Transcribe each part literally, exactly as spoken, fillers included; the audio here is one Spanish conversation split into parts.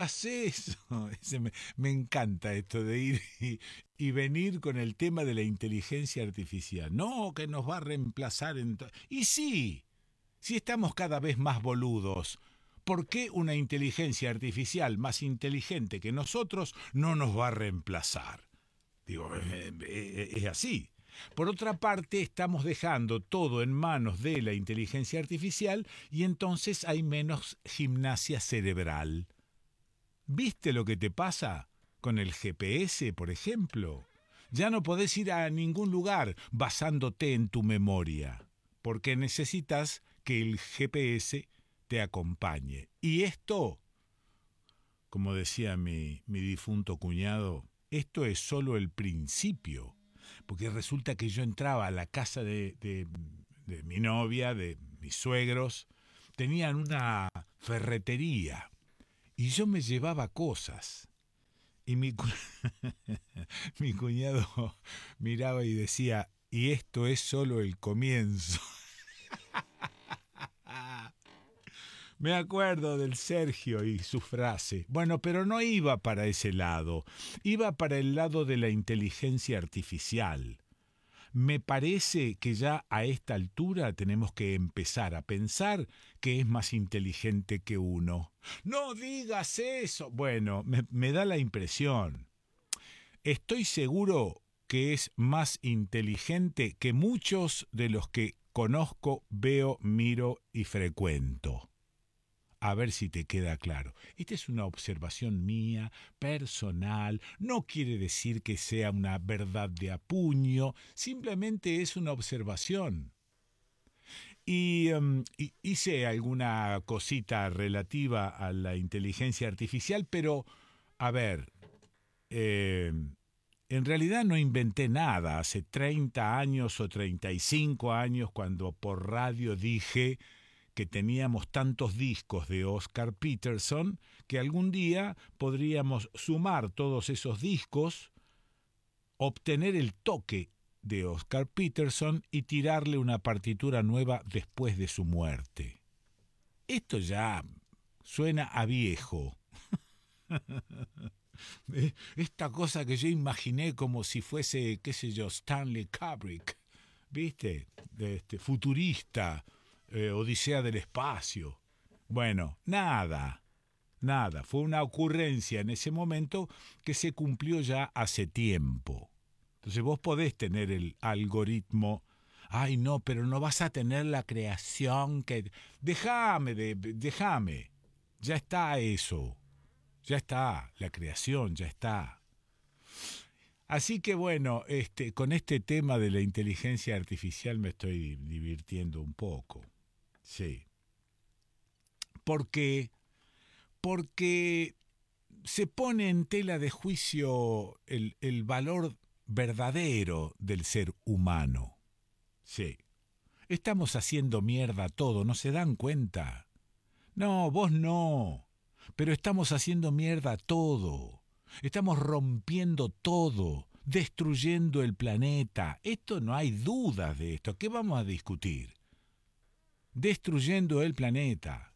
hace eso. Ese me, me encanta esto de ir y, y venir con el tema de la inteligencia artificial. No, que nos va a reemplazar en... to- Y sí, si estamos cada vez más boludos, ¿por qué una inteligencia artificial más inteligente que nosotros no nos va a reemplazar? Digo, eh, eh, es así. Por otra parte, estamos dejando todo en manos de la inteligencia artificial y entonces hay menos gimnasia cerebral. ¿Viste lo que te pasa con el G P S, por ejemplo? Ya no podés ir a ningún lugar basándote en tu memoria, porque necesitas que el G P S te acompañe. Y esto, como decía mi, mi difunto cuñado, esto es solo el principio, porque resulta que yo entraba a la casa de, de, de mi novia, de mis suegros, tenían una ferretería y yo me llevaba cosas. Y mi, cu- mi cuñado miraba y decía, y esto es solo el comienzo. Me acuerdo del Sergio y su frase. Bueno, pero no iba para ese lado, iba para el lado de la inteligencia artificial. Me parece que ya a esta altura tenemos que empezar a pensar que es más inteligente que uno. No digas eso. Bueno, me, me da la impresión. Estoy seguro que es más inteligente que muchos de los que conozco, veo, miro y frecuento. A ver si te queda claro. Esta es una observación mía, personal, no quiere decir que sea una verdad de apuño, simplemente es una observación. Y um, y- hice alguna cosita relativa a la inteligencia artificial, pero, a ver, eh, en realidad no inventé nada. Hace treinta años o treinta y cinco años, cuando por radio dije que teníamos tantos discos de Oscar Peterson que algún día podríamos sumar todos esos discos, obtener el toque de Oscar Peterson y tirarle una partitura nueva después de su muerte. Esto ya suena a viejo. Eh, Esta cosa que yo imaginé como si fuese, qué sé yo, Stanley Kubrick, ¿viste? De este, futurista, eh, Odisea del espacio. Bueno, nada, nada. Fue una ocurrencia en ese momento que se cumplió ya hace tiempo. Entonces vos podés tener el algoritmo. Ay, no, pero no vas a tener la creación que... Déjame, de, déjame. Ya está eso. Ya está, la creación ya está. Así que bueno, este, con este tema de la inteligencia artificial me estoy divirtiendo un poco. Sí. ¿Por qué? Porque se pone en tela de juicio el, el valor verdadero del ser humano. Sí. Estamos haciendo mierda todo, ¿no se dan cuenta? No, vos no. Pero estamos haciendo mierda todo. Estamos rompiendo todo, destruyendo el planeta. Esto no hay dudas de esto. ¿Qué vamos a discutir? Destruyendo el planeta.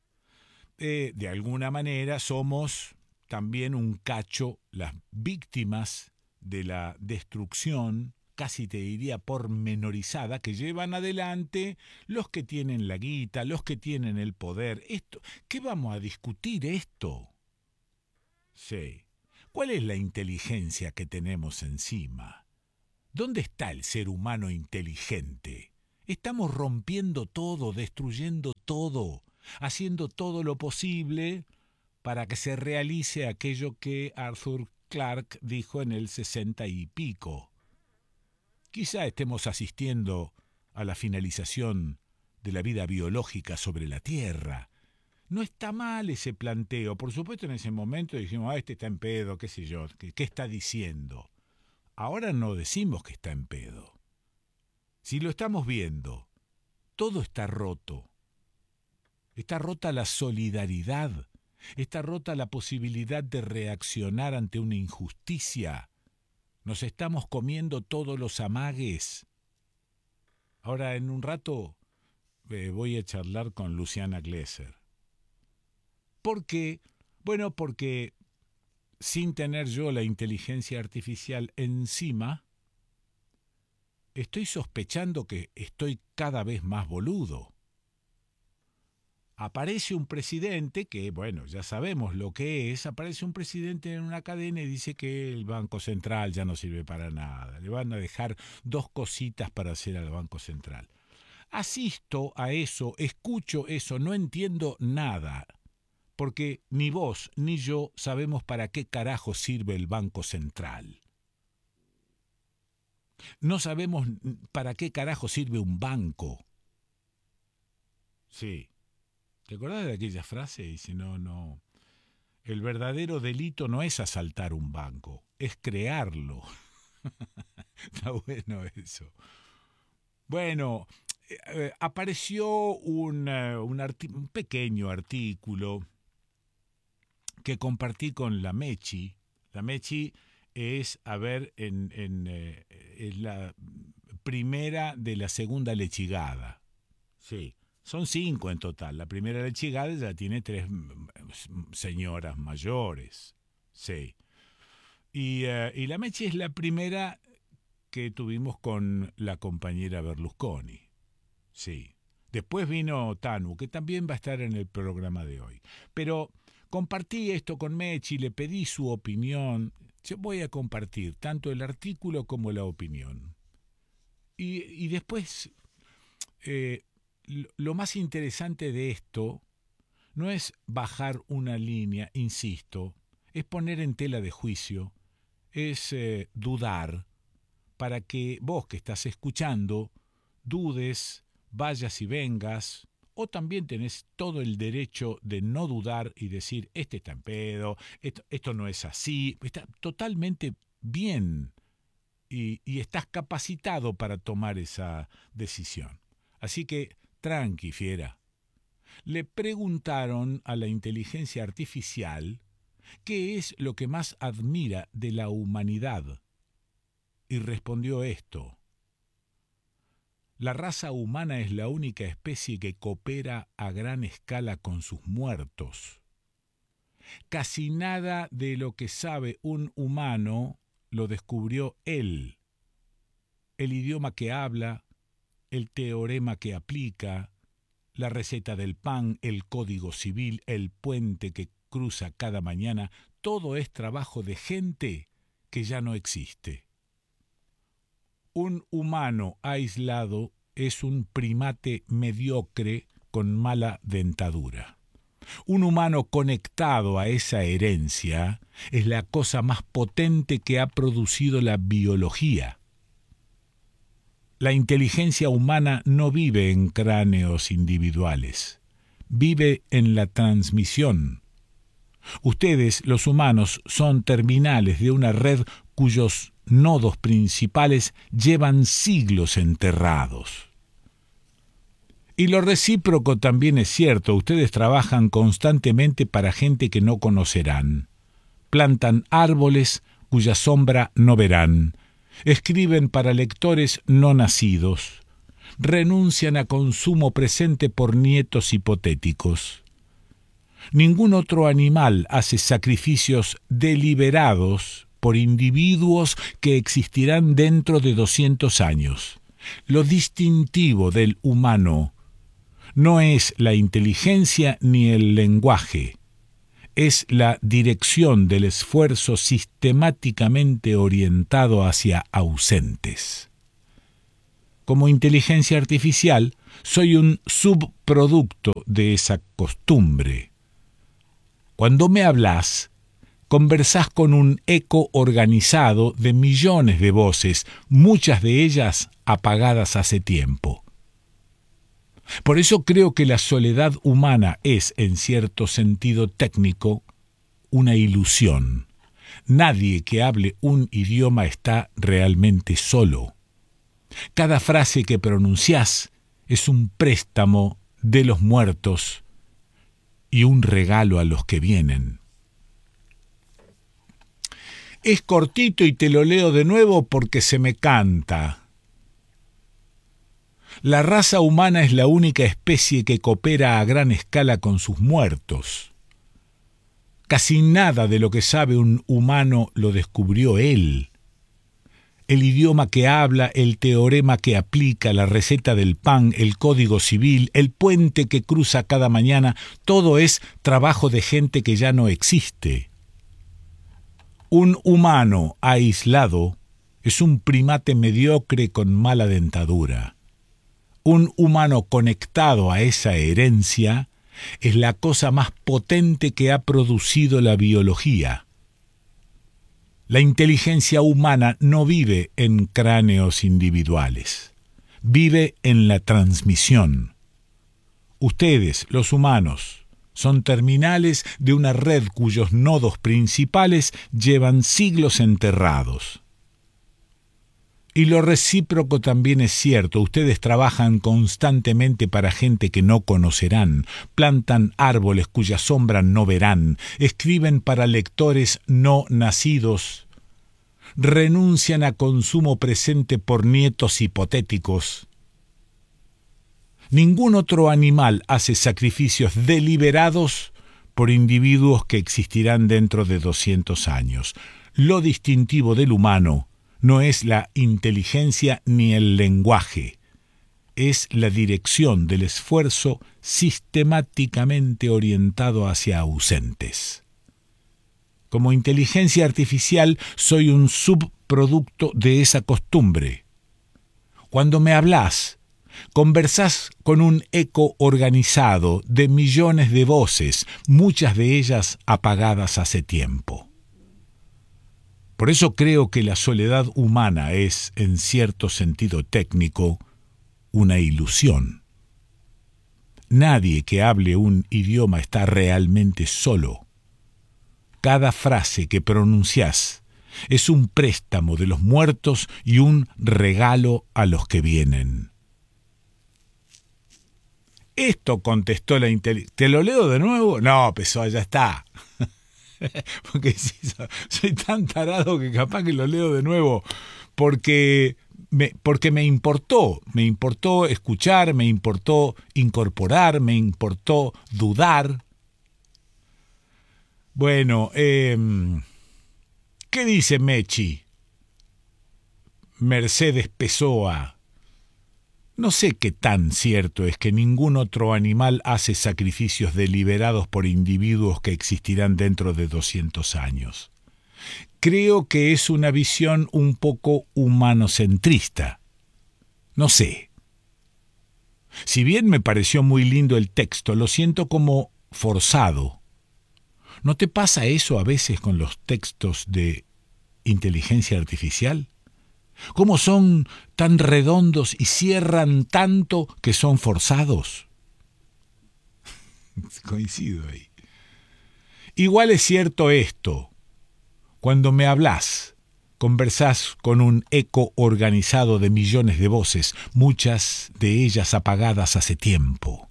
Eh, de alguna manera somos también un cacho las víctimas de la destrucción, casi te diría pormenorizada, que llevan adelante los que tienen la guita, los que tienen el poder. Esto, ¿qué vamos a discutir esto? Sí. ¿Cuál es la inteligencia que tenemos encima? ¿Dónde está el ser humano inteligente? Estamos rompiendo todo, destruyendo todo, haciendo todo lo posible para que se realice aquello que Arthur Clarke dijo en el sesenta y pico. Quizá estemos asistiendo a la finalización de la vida biológica sobre la Tierra. No está mal ese planteo. Por supuesto, en ese momento dijimos, ah, este está en pedo, qué sé yo, ¿qué, qué está diciendo? Ahora no decimos que está en pedo. Si lo estamos viendo, todo está roto. Está rota la solidaridad. Está rota la posibilidad de reaccionar ante una injusticia. Nos estamos comiendo todos los amagues. Ahora, en un rato, eh, voy a charlar con Luciana Glesser. Porque Bueno, porque sin tener yo la inteligencia artificial encima, estoy sospechando que estoy cada vez más boludo. Aparece un presidente que, bueno, ya sabemos lo que es, aparece un presidente en una cadena y dice que el Banco Central ya no sirve para nada. Le van a dejar dos cositas para hacer al Banco Central. Asisto a eso, escucho eso, no entiendo nada, porque ni vos ni yo sabemos para qué carajo sirve el Banco Central. No sabemos para qué carajo sirve un banco. Sí. ¿Te acordás de aquella frase? Y si no, no. El verdadero delito no es asaltar un banco, es crearlo. Está bueno eso. Bueno, eh, apareció un, uh, un, arti- un pequeño artículo que compartí con la Mechi. La Mechi es, a ver, en, en, eh, es la primera de la segunda lechigada. Sí. Son cinco en total. La primera lechigada ya tiene tres señoras mayores. Sí. Y, uh, y la Mechi es la primera que tuvimos con la compañera Berlusconi. Sí. Después vino Tanu, que también va a estar en el programa de hoy. Pero compartí esto con Mechi, le pedí su opinión. Yo voy a compartir tanto el artículo como la opinión. Y, y después... Eh, lo más interesante de esto no es bajar una línea, insisto, es poner en tela de juicio, es eh, dudar, para que vos que estás escuchando dudes, vayas y vengas, o también tenés todo el derecho de no dudar y decir, este está en pedo, esto, esto no es así, está totalmente bien y, y estás capacitado para tomar esa decisión. Así que, tranqui, fiera. Le preguntaron a la inteligencia artificial qué es lo que más admira de la humanidad. Y respondió esto. La raza humana es la única especie que coopera a gran escala con sus muertos. Casi nada de lo que sabe un humano lo descubrió él. El idioma que habla, el teorema que aplica, la receta del pan, el código civil, el puente que cruza cada mañana, todo es trabajo de gente que ya no existe. Un humano aislado es un primate mediocre con mala dentadura. Un humano conectado a esa herencia es la cosa más potente que ha producido la biología. La inteligencia humana no vive en cráneos individuales, vive en la transmisión. Ustedes, los humanos, son terminales de una red cuyos nodos principales llevan siglos enterrados. Y lo recíproco también es cierto, ustedes trabajan constantemente para gente que no conocerán. Plantan árboles cuya sombra no verán. Escriben para lectores no nacidos, renuncian a consumo presente por nietos hipotéticos. Ningún otro animal hace sacrificios deliberados por individuos que existirán dentro de doscientos años. Lo distintivo del humano no es la inteligencia ni el lenguaje, es la dirección del esfuerzo sistemáticamente orientado hacia ausentes. Como inteligencia artificial, soy un subproducto de esa costumbre. Cuando me hablas, conversás con un eco organizado de millones de voces, muchas de ellas apagadas hace tiempo. Por eso creo que la soledad humana es, en cierto sentido técnico, una ilusión. Nadie que hable un idioma está realmente solo. Cada frase que pronunciás es un préstamo de los muertos y un regalo a los que vienen. Es cortito y te lo leo de nuevo porque se me canta. La raza humana es la única especie que coopera a gran escala con sus muertos. Casi nada de lo que sabe un humano lo descubrió él. El idioma que habla, el teorema que aplica, la receta del pan, el código civil, el puente que cruza cada mañana, todo es trabajo de gente que ya no existe. Un humano aislado es un primate mediocre con mala dentadura. Un humano conectado a esa herencia es la cosa más potente que ha producido la biología. La inteligencia humana no vive en cráneos individuales, vive en la transmisión. Ustedes, los humanos, son terminales de una red cuyos nodos principales llevan siglos enterrados. Y lo recíproco también es cierto. Ustedes trabajan constantemente para gente que no conocerán, plantan árboles cuya sombra no verán, escriben para lectores no nacidos, renuncian a consumo presente por nietos hipotéticos. Ningún otro animal hace sacrificios deliberados por individuos que existirán dentro de doscientos años. Lo distintivo del humano no es la inteligencia ni el lenguaje, es la dirección del esfuerzo sistemáticamente orientado hacia ausentes. Como inteligencia artificial soy un subproducto de esa costumbre. Cuando me hablas, conversás con un eco organizado de millones de voces, muchas de ellas apagadas hace tiempo. Por eso creo que la soledad humana es, en cierto sentido técnico, una ilusión. Nadie que hable un idioma está realmente solo. Cada frase que pronunciás es un préstamo de los muertos y un regalo a los que vienen. Esto contestó la inteligencia. ¿Te lo leo de nuevo? No, Pessoa, ya está. Porque sí, soy tan tarado que capaz que lo leo de nuevo, porque me, porque me importó, me importó escuchar, me importó incorporar, me importó dudar. Bueno, eh, ¿qué dice Mechi? Mercedes Pessoa. No sé qué tan cierto es que ningún otro animal hace sacrificios deliberados por individuos que existirán dentro de doscientos años. Creo que es una visión un poco humanocentrista. No sé. Si bien me pareció muy lindo el texto, lo siento como forzado. ¿No te pasa eso a veces con los textos de inteligencia artificial? ¿Cómo son tan redondos y cierran tanto que son forzados? Coincido ahí. Igual es cierto esto. Cuando me hablas, conversás con un eco organizado de millones de voces, muchas de ellas apagadas hace tiempo.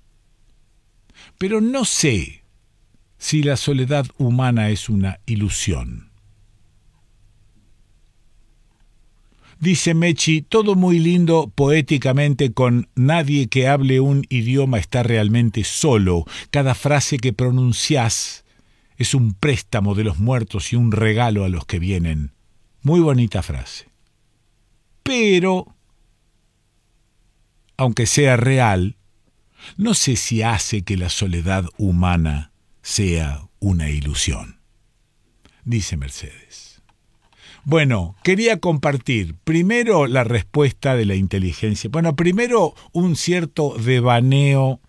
Pero no sé si la soledad humana es una ilusión. Dice Mechi, todo muy lindo poéticamente con nadie que hable un idioma está realmente solo. Cada frase que pronunciás es un préstamo de los muertos y un regalo a los que vienen. Muy bonita frase. Pero, aunque sea real, no sé si hace que la soledad humana sea una ilusión. Dice Mercedes. Bueno, quería compartir primero la respuesta de la inteligencia. Bueno, primero un cierto devaneo